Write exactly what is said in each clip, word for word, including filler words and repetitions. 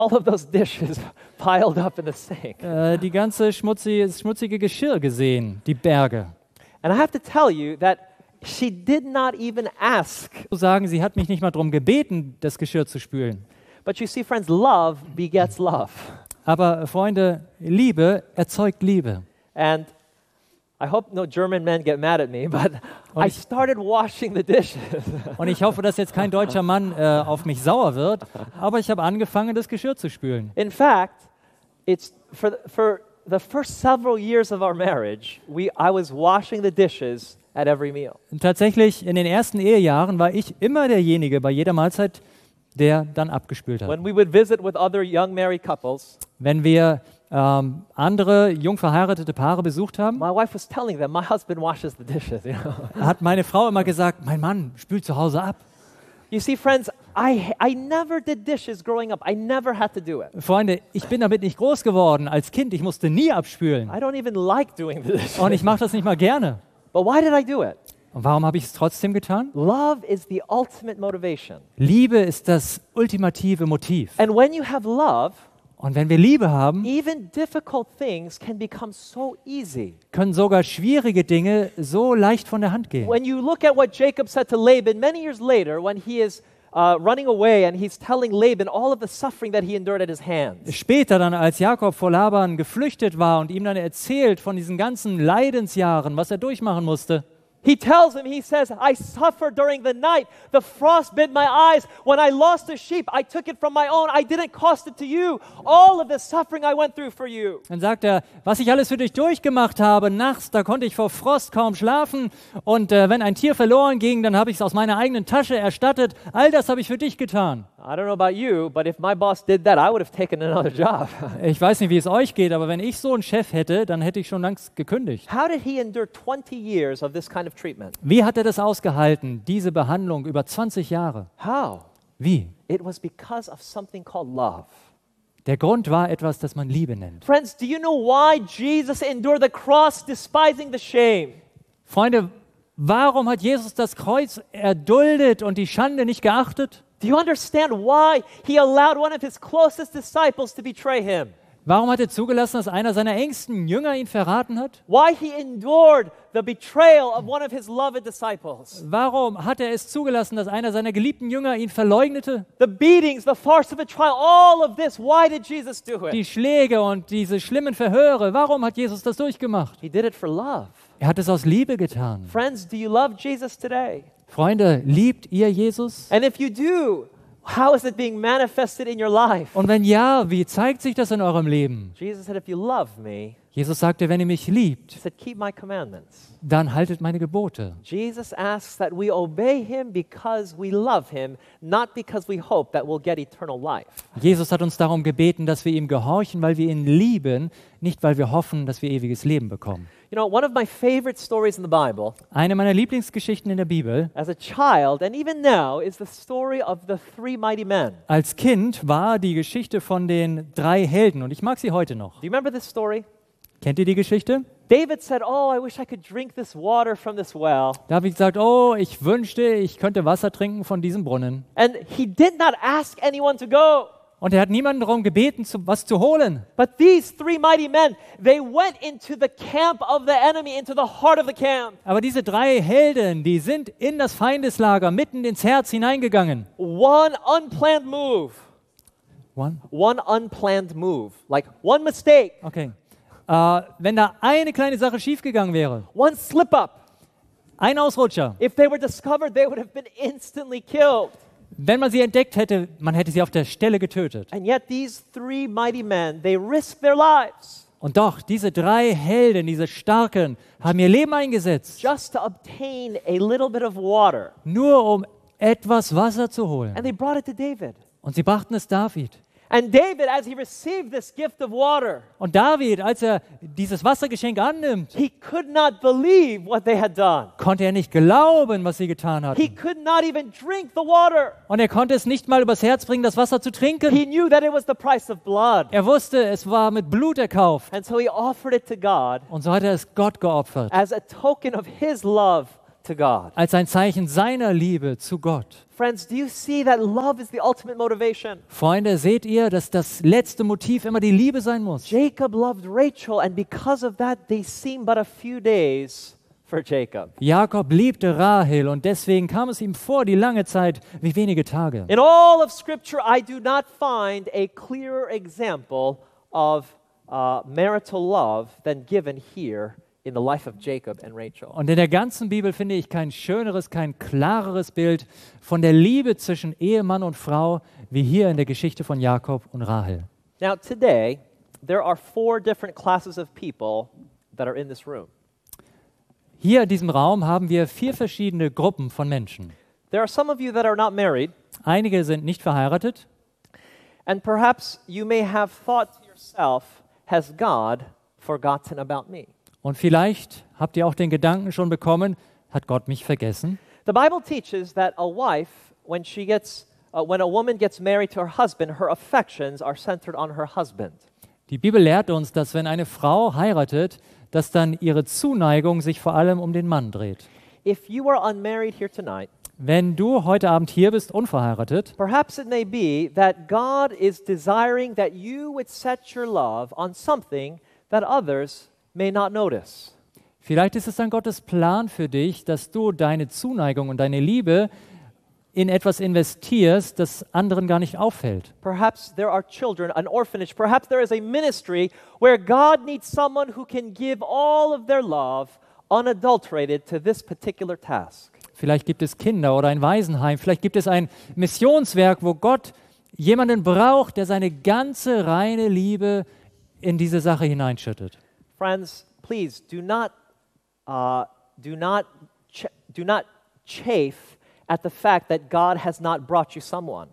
all of those dishes piled up in the sink. äh, die ganze schmutzige, schmutzige Geschirr gesehen, die Berge. And I have to tell you that she did not even ask. So sagen, sie hat mich nicht mal darum gebeten, das Geschirr zu spülen. But you see, friends, love begets love. Aber Freunde, Liebe erzeugt Liebe. And I hope no German men get mad at me, but I started washing the dishes. Und ich hoffe, dass jetzt kein deutscher Mann äh, auf mich sauer wird, aber ich habe angefangen, das Geschirr zu spülen. In fact, it's for for the first several years of our marriage, we I was washing the dishes at every meal. Und tatsächlich, in den ersten Ehejahren war ich immer derjenige bei jeder Mahlzeit, der dann abgespült hat. When we would visit with other young married couples, Wenn wir ähm, andere jung verheiratete Paare besucht haben, my wife was telling them, my husband washes the dishes. You know? hat meine Frau immer gesagt, mein Mann spült zu Hause ab. You see, friends, I I never did dishes growing up. I never had to do it. Freunde, ich bin damit nicht groß geworden als Kind. Ich musste nie abspülen. I don't even like doing the dishes. Und ich mache das nicht mal gerne. But why did I do it? Und warum habe ich es trotzdem getan? Love is the ultimate motivation. Liebe ist das ultimative Motiv. And when you have love, Und wenn wir Liebe haben, even difficult things can become so easy. können sogar schwierige Dinge so leicht von der Hand gehen. When you look at what Jacob said to Laban many years later, when he is uh, running away and he's telling Laban all of the suffering that he endured at his hands. Später dann, als Jakob vor Laban geflüchtet war und ihm dann erzählt von diesen ganzen Leidensjahren, was er durchmachen musste, He tells him, he says, I suffered during the night. The frost bit my eyes. When I lost a sheep, I took it from my own. I didn't cost it to you. All of the suffering I went through for you. dann sagt er, was ich alles für dich durchgemacht habe, nachts, da konnte ich vor Frost kaum schlafen und äh, wenn ein Tier verloren ging, dann habe ich es aus meiner eigenen Tasche erstattet. All das habe ich für dich getan. I don't know about you, but if my boss did that, I would have taken another job. Ich weiß nicht, wie es euch geht, aber wenn ich so einen Chef hätte, dann hätte ich schon längst gekündigt. How did he endure twenty years of this kind of treatment? Wie hat er das ausgehalten, diese Behandlung über zwanzig Jahre? How? Wie? It was because of something called love. Der Grund war etwas, das man Liebe nennt. Friends, do you know why Jesus endured the cross, despising the shame? Freunde, warum hat Jesus das Kreuz erduldet und die Schande nicht geachtet? Do you understand why he allowed one of his closest disciples to betray him? Warum hat er zugelassen, dass einer seiner engsten Jünger ihn verraten hat? Why he endured the betrayal of one of his loved disciples? Warum hat er es zugelassen, dass einer seiner geliebten Jünger ihn verleugnete? The beatings, the farce of a trial, all of this, why did Jesus do Die it? Schläge und diese schlimmen Verhöre, warum hat Jesus das durchgemacht? He did it for love. Er hat es aus Liebe getan. Friends, do you love Jesus today? Freunde, liebt ihr Jesus? And if you do, how is it being manifested in your life? Und wenn ja, wie zeigt sich das in eurem Leben? Jesus said, if you love me, Jesus sagte, wenn ihr mich liebt, he said, keep my commandments. dann haltet meine Gebote. Jesus asks that we obey him because we love him, not because we hope that we'll get eternal life. Jesus hat uns darum gebeten, dass wir ihm gehorchen, weil wir ihn lieben, nicht weil wir hoffen, dass wir ewiges Leben bekommen. You know, one of my favorite stories in the Bible, Eine meiner Lieblingsgeschichten in der Bibel, as a child and even now, is the story of the three mighty men. als Kind war die Geschichte von den drei Helden und ich mag sie heute noch. Do you remember this story? Kennt ihr die Geschichte? David said, oh, I wish I could drink this water from this well. David sagt, oh, ich wünschte, ich könnte Wasser trinken von diesem Brunnen. And he did not ask anyone to go. Und er hat niemanden darum gebeten, zu, was zu holen. But these three mighty men, they went into the camp of the enemy, into the heart of the camp. Aber diese drei Helden, die sind in das Feindeslager, mitten ins Herz hineingegangen. One unplanned move. One? One unplanned move. Like one mistake. Okay. Äh, wenn da eine kleine Sache schiefgegangen wäre, One slip up. ein Ausrutscher, If they were discovered, they would have been instantly killed. wenn man sie entdeckt hätte, man hätte sie auf der Stelle getötet. And yet these three mighty men, they risked their lives Und doch, diese drei Helden, diese Starken, haben ihr Leben eingesetzt, just to obtain a little bit of water. nur um etwas Wasser zu holen. And they brought it to David. Und sie brachten es David. And David, as he received this gift of water, Und David, als er dieses Wassergeschenk annimmt, he could not believe what they had done. konnte er nicht glauben, was sie getan He hatten. could not even drink the water. Und er konnte es nicht mal übers Herz bringen, das Wasser zu trinken. He knew that it was the price of blood. Er wusste, es war mit Blut erkauft. And so he offered it to God Und so hat er es Gott geopfert, as a token of his love to God. als ein Zeichen seiner Liebe zu Gott. Friends, do you see that love is the ultimate motivation? Freunde, seht ihr, dass das letzte Motiv immer die Liebe sein muss? Jacob loved Rachel, and because of that, they seem but a few days for Jacob. Jakob liebte Rahel und deswegen kam es ihm vor, die lange Zeit, wie wenige Tage. In all of Scripture, I do not find a clearer example of uh, marital love than given here in the life of Jacob and Rachel. Und in der ganzen Bibel finde ich kein schöneres, kein klareres Bild von der Liebe zwischen Ehemann und Frau, wie hier in der Geschichte von Jakob und Rahel. Now, today, there are four different classes of people that are in this room. Hier in diesem Raum haben wir vier verschiedene Gruppen von Menschen. There are some of you that are not married, Einige sind nicht verheiratet and perhaps you may have thought to yourself, has God forgotten about me? und vielleicht habt ihr auch den Gedanken schon bekommen, hat Gott mich vergessen? The Bible teaches that a wife, when she gets, uh, when a woman gets married to her husband, her affections are centered on her husband. Die Bibel lehrt uns, dass wenn eine Frau heiratet, dass dann ihre Zuneigung sich vor allem um den Mann dreht. If you are unmarried here tonight, Wenn du heute Abend hier bist, unverheiratet, perhaps it may be that God is desiring that you would set your love on something that others may not notice. vielleicht ist es dann Gottes Plan für dich, dass du deine Zuneigung und deine Liebe in etwas investierst, das anderen gar nicht auffällt. Perhaps there are children, an orphanage. Perhaps there is a ministry where God needs someone who can give all of their love unadulterated to this particular task. Vielleicht gibt es Kinder oder ein Waisenheim, vielleicht gibt es ein Missionswerk, wo Gott jemanden braucht, der seine ganze reine Liebe in diese Sache hineinschüttet. Friends, please do not, uh, do not, ch- do not chafe at the fact that God has not brought you someone.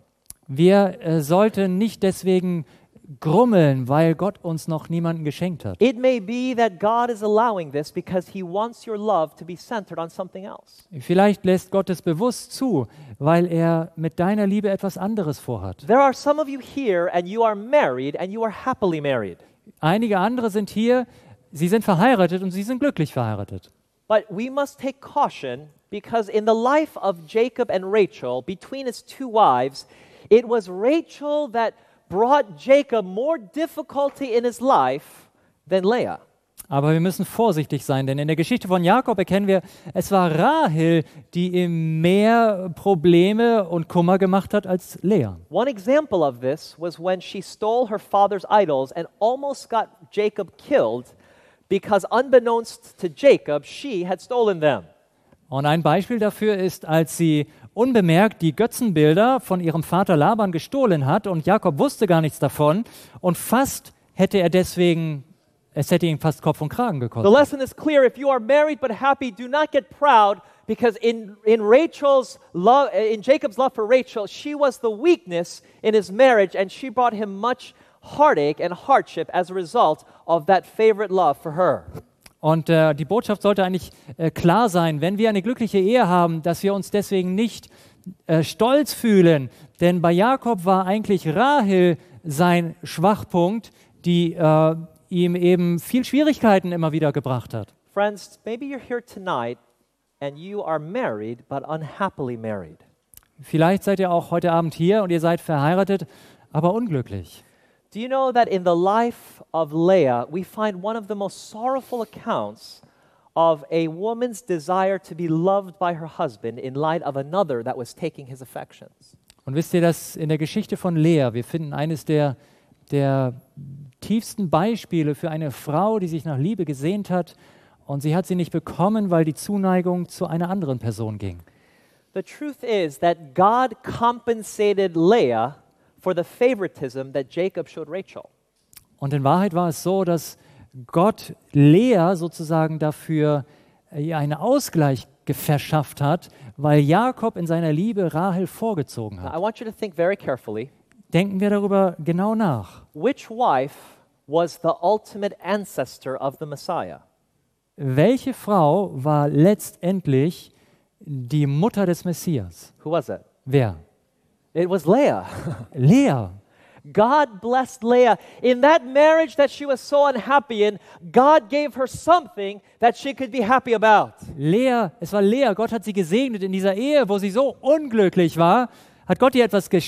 Wir äh, sollten nicht deswegen grummeln, weil Gott uns noch niemanden geschenkt hat. It may be that God is allowing this because He wants your love to be centered on something else. Vielleicht lässt Gott es bewusst zu, weil er mit deiner Liebe etwas anderes vorhat. There are some of you here and you are married and you are happily married. Einige andere sind hier, sie sind verheiratet und sie sind glücklich verheiratet. But we must take caution because in the life of Jacob and Rachel, between his two wives, it was Rachel that brought Jacob more difficulty in his life than Leah. Aber wir müssen vorsichtig sein, denn in der Geschichte von Jakob erkennen wir, es war Rahel, die ihm mehr Probleme und Kummer gemacht hat als Lea. One example of this was when she stole her father's idols and almost got Jacob killed because unbeknownst to Jacob, she had stolen them. Und ein Beispiel dafür ist, als sie unbemerkt die Götzenbilder von ihrem Vater Laban gestohlen hat und Jakob wusste gar nichts davon und fast hätte er deswegen, es hätte ihn fast Kopf und Kragen The gekostet. lesson is clear. If you are married but happy, do not get proud because in, in Rachel's love, in Jacob's love for Rachel, she was the weakness in his marriage and she brought him much heartache and hardship as a result of that favorite love for her. Und äh, die Botschaft sollte eigentlich äh, klar sein, wenn wir eine glückliche Ehe haben, dass wir uns deswegen nicht äh, stolz fühlen. Denn bei Jakob war eigentlich Rahel sein Schwachpunkt, die äh, ihm eben viel Schwierigkeiten immer wieder gebracht hat. Friends, maybe you're here tonight and you are married but unhappily married. Vielleicht seid ihr auch heute Abend hier und ihr seid verheiratet, aber unglücklich. Do you know that in the life of Leah, we find one of the most sorrowful accounts of a woman's desire to be loved by her husband in light of another that was taking his affections? Und wisst ihr, dass in der Geschichte von Lea, wir finden eines der, der tiefsten Beispiele für eine Frau, die sich nach Liebe gesehnt hat und sie hat sie nicht bekommen, weil die Zuneigung zu einer anderen Person ging. The truth is that God compensated Leah for the favoritism that Jacob showed Rachel. Und in Wahrheit war es so, dass Gott Lea sozusagen dafür äh, einen Ausgleich verschafft hat, weil Jakob in seiner Liebe Rahel vorgezogen Now, I hat. want you to think very carefully. Denken wir darüber genau nach. Which wife was the ultimate ancestor of the Messiah? Welche Frau war letztendlich die Mutter des Messias? Who was it? Wer? It was Leah. Lea. God blessed Leah. In that marriage that she was so unhappy in, God gave her something that she could be happy about. Lea, es war Lea, Gott hat sie gesegnet in dieser Ehe, wo sie so unglücklich war, hat Gott ihr etwas geschenkt.